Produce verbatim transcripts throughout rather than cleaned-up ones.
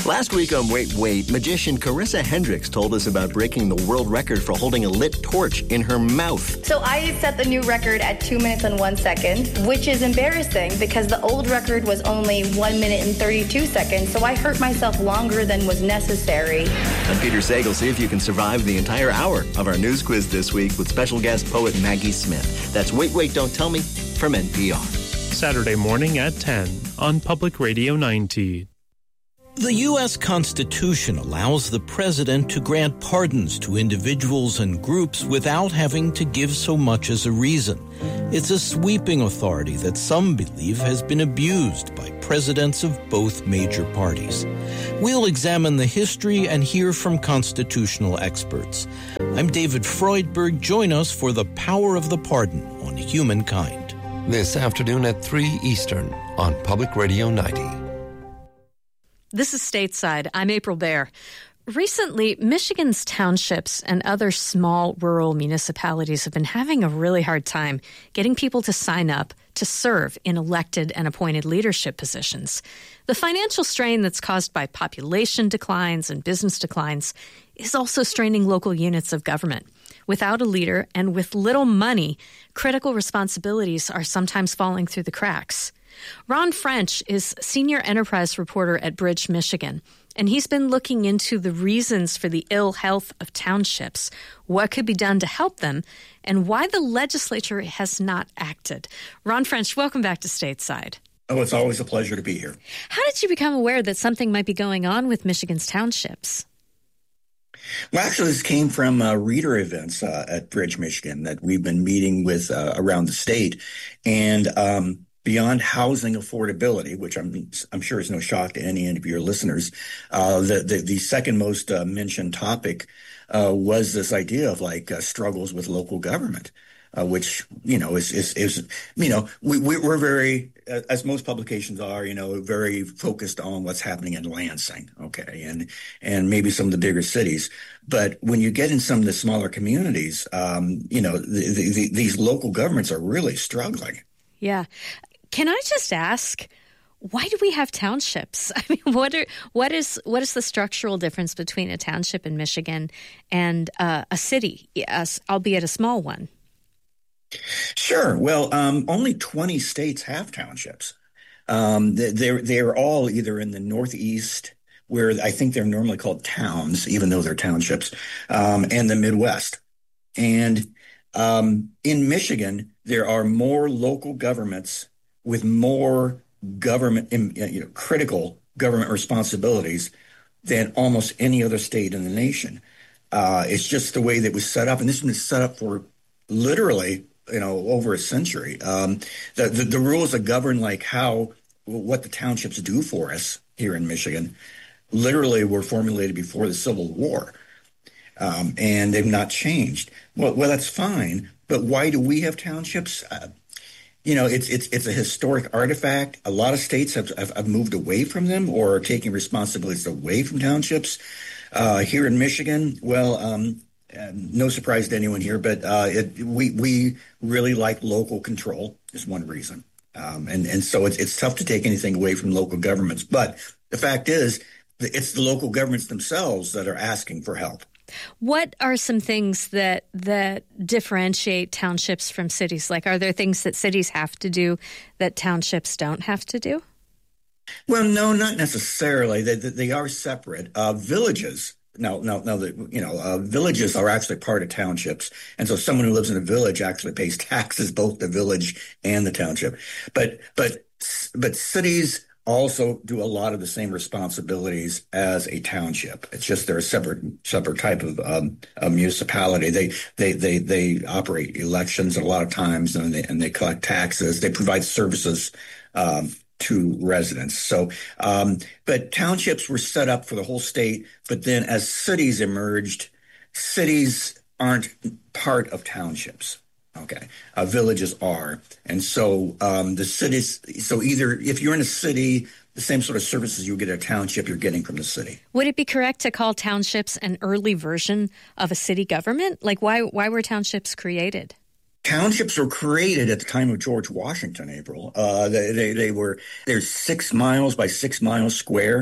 Last week on Wait, Wait, magician Carissa Hendricks told us about breaking the world record for holding a lit torch in her mouth. So I set the new record at two minutes and one second, which is embarrassing because the old record was only one minute and thirty-two seconds, so I hurt myself longer than was necessary. I'm Peter Sagal. See if you can survive the entire hour of our news quiz this week with special guest poet Maggie Smith. That's Wait, Wait, Don't Tell Me from N P R. Saturday morning at ten on Public Radio ninety. The U S Constitution allows the president to grant pardons to individuals and groups without having to give so much as a reason. It's a sweeping authority that some believe has been abused by presidents of both major parties. We'll examine the history and hear from constitutional experts. I'm David Freudberg. Join us for The Power of the Pardon on Humankind. This afternoon at three Eastern on Public Radio ninety. This is Stateside. I'm April Baer. Recently, Michigan's townships and other small rural municipalities have been having a really hard time getting people to sign up to serve in elected and appointed leadership positions. The financial strain that's caused by population declines and business declines is also straining local units of government. Without a leader and with little money, critical responsibilities are sometimes falling through the cracks. Ron French is senior enterprise reporter at Bridge, Michigan, and he's been looking into the reasons for the ill health of townships, what could be done to help them, and why the legislature has not acted. Ron French, welcome back to Stateside. Oh, it's always a pleasure to be here. How did you become aware that something might be going on with Michigan's townships? Well, actually, this came from uh, reader events uh, at Bridge, Michigan that we've been meeting with uh, around the state. And um beyond housing affordability, which I'm I'm sure is no shock to any of your listeners, uh, the, the the second most uh, mentioned topic uh, was this idea of like uh, struggles with local government, uh, which you know is is is you know we we're very, as most publications are, you know, very focused on what's happening in Lansing, okay, and and maybe some of the bigger cities. But when you get in some of the smaller communities, um, you know, the, the, the, these local governments are really struggling. Yeah. Can I just ask, why do we have townships? I mean, what are what is what is the structural difference between a township in Michigan and uh, a city, albeit a small one? Sure. Well, um, only twenty states have townships. Um, they're they're all either in the Northeast, where I think they're normally called towns, even though they're townships, um, and the Midwest. And um, in Michigan, there are more local governments with more government, you know, critical government responsibilities than almost any other state in the nation. Uh, it's just the way that it was set up. And this has been set up for literally, you know, over a century. Um, the, the, the rules that govern like how, what the townships do for us here in Michigan literally were formulated before the Civil War. Um, and they've not changed. Well, well, that's fine. But why do we have townships? Uh, You know, it's it's it's a historic artifact. A lot of states have, have, have moved away from them or are taking responsibilities away from townships. Uh, here in Michigan, well, um, uh, no surprise to anyone here, but uh, it, we we really like local control is one reason. Um, and, and so it's, it's tough to take anything away from local governments. But the fact is, it's the local governments themselves that are asking for help. What are some things that that differentiate townships from cities? Like, are there things that cities have to do that townships don't have to do? Well, no, not necessarily. They they are separate. Uh, villages, no, no, no. The, you know, uh, villages are actually part of townships, and so someone who lives in a village actually pays taxes, both the village and the township. But but but cities also do a lot of the same responsibilities as a township. It's just they're a separate separate type of um, a municipality. They they they they operate elections a lot of times, and they and they collect taxes. They provide services um, to residents. So, um, but townships were set up for the whole state. But then, as cities emerged, cities aren't part of townships. Okay, uh, villages are. And so um, the cities, so either if you're in a city, the same sort of services you get at a township, you're getting from the city. Would it be correct to call townships an early version of a city government? Like, why why were townships created? Townships were created at the time of George Washington, April. Uh, they, they, they were, they're six miles by six miles square.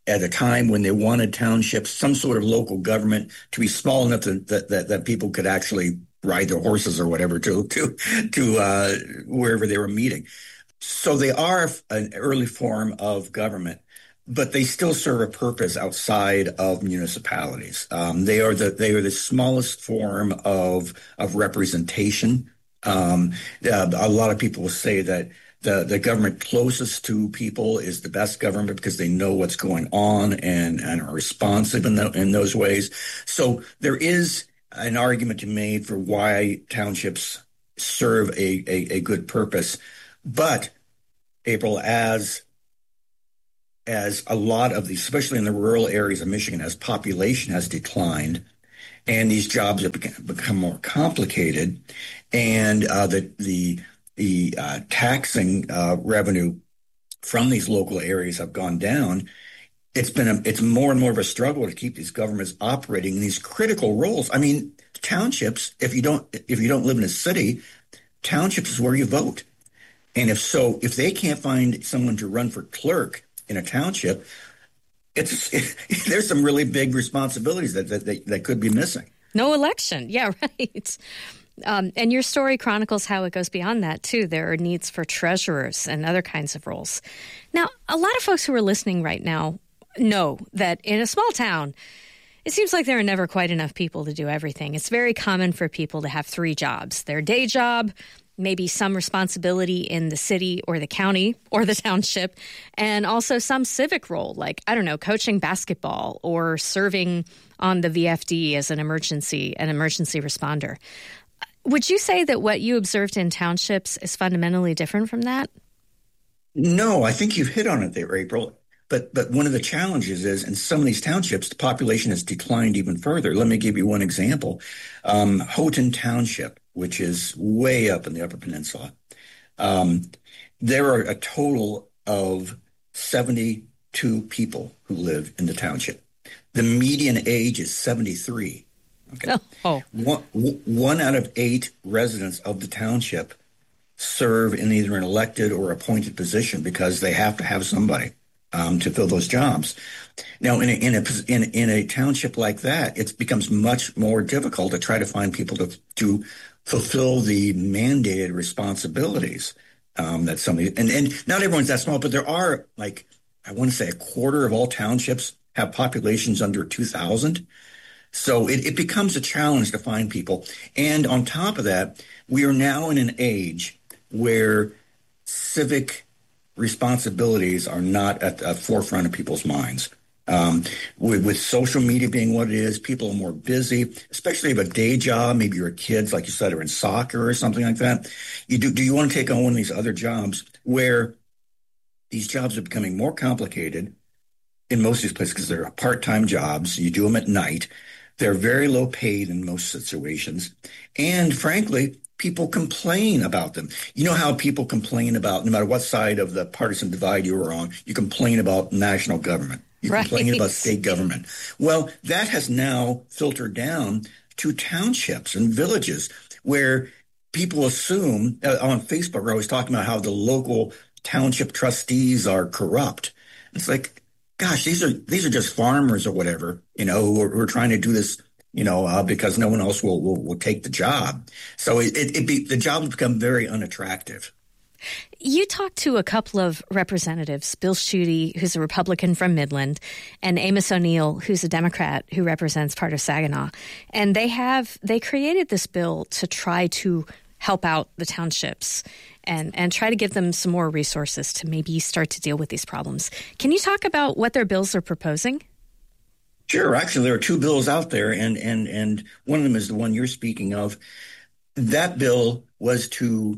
at a time when they wanted townships, some sort of local government to be small enough to, that, that that people could actually ride their horses or whatever to to to uh, wherever they were meeting. So they are an early form of government, but they still serve a purpose outside of municipalities. Um, they are the they are the smallest form of of representation. Um, uh, a lot of people will say that the the government closest to people is the best government because they know what's going on and, and are responsive in the, in those ways. So there is an argument to be made for why townships serve a, a, a good purpose. But, April, as as a lot of these, especially in the rural areas of Michigan, as population has declined and these jobs have become, become more complicated, and uh, the the the uh, taxing uh, revenue from these local areas have gone down, it's been a, it's more and more of a struggle to keep these governments operating in these critical roles. I mean, townships, if you don't if you don't live in a city, townships is where you vote. And if so, if they can't find someone to run for clerk in a township, it's it, there's some really big responsibilities that that, that that could be missing. No election. Yeah, right. Um, and your story chronicles how it goes beyond that, too. There are needs for treasurers and other kinds of roles. Now, a lot of folks who are listening right now know that in a small town, it seems like there are never quite enough people to do everything. It's very common for people to have three jobs: their day job, maybe some responsibility in the city or the county or the township, and also some civic role, like, I don't know, coaching basketball or serving on the V F D as an emergency, an emergency responder. Would you say that what you observed in townships is fundamentally different from that? No, I think you've hit on it there, April. But but one of the challenges is in some of these townships, the population has declined even further. Let me give you one example. Um, Houghton Township, which is way up in the Upper Peninsula, um, there are a total of seventy-two people who live in the township. The median age is seventy-three. Okay. Oh. One, one out of eight residents of the township serve in either an elected or appointed position because they have to have somebody um, to fill those jobs. Now, in a, in a in in a township like that, it becomes much more difficult to try to find people to to fulfill the mandated responsibilities um, that somebody and and not everyone's that small, but there are, like, I want to say a quarter of all townships have populations under two thousand. So it, it becomes a challenge to find people. And on top of that, we are now in an age where civic responsibilities are not at the forefront of people's minds. Um, with, with social media being what it is, people are more busy, especially if you have a day job. Maybe your kids, like you said, are in soccer or something like that. You do, do you want to take on one of these other jobs where these jobs are becoming more complicated in most of these places because they're part-time jobs. You do them at night. They're very low paid in most situations. And frankly, people complain about them. You know how people complain about, no matter what side of the partisan divide you are on, you complain about national government. You right. complain about state government. Well, that has now filtered down to townships and villages where people assume, uh, on Facebook, we're always talking about how the local township trustees are corrupt. It's like, gosh, these are these are just farmers or whatever, you know, who are, who are trying to do this, you know, uh, because no one else will will, will take the job. So it, it, it be, the job has become very unattractive. You talked to a couple of representatives, Bill Schuette, who's a Republican from Midland, and Amos O'Neill, who's a Democrat who represents part of Saginaw. And they have they created this bill to try to help out the townships and, and try to give them some more resources to maybe start to deal with these problems. Can you talk about what their bills are proposing? Sure. Actually, there are two bills out there, and and and one of them is the one you're speaking of. That bill was to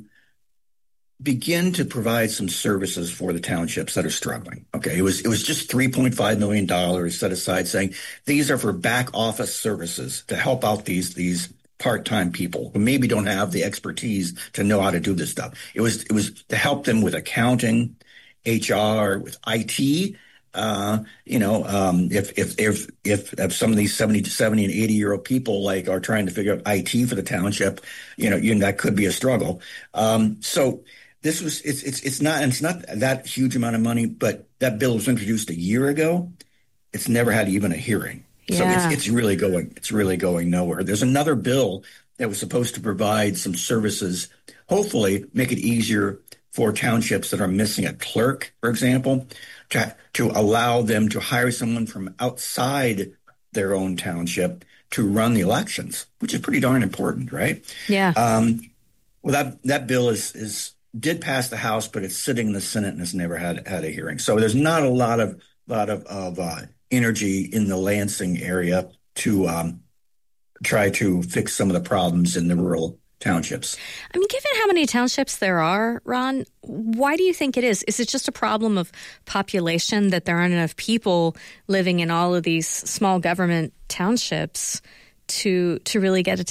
begin to provide some services for the townships that are struggling. Okay, it was it was just three point five million dollars set aside, saying these are for back office services to help out these these part-time people who maybe don't have the expertise to know how to do this stuff. It was it was to help them with accounting, H R, with I T. Uh, you know, um, if, if, if, if, if some of these seventy to seventy and eighty year old people like are trying to figure out I T for the township, you know, you know, that could be a struggle. Um, so this was, it's, it's, it's not, it's not that huge amount of money, but that bill was introduced a year ago it's never had even a hearing. Yeah. So it's, it's really going, it's really going nowhere. There's another bill that was supposed to provide some services, hopefully make it easier for townships that are missing a clerk, for example, to, to allow them to hire someone from outside their own township to run the elections, which is pretty darn important, right? Yeah. Um, well, that that bill is is did pass the House, but it's sitting in the Senate and has never had had a hearing. So there's not a lot of lot of of uh, energy in the Lansing area to um, try to fix some of the problems in the rural townships. I mean, given how many townships there are, Ron, why do you think it is? Is it just a problem of population, that there aren't enough people living in all of these small government townships to to really get a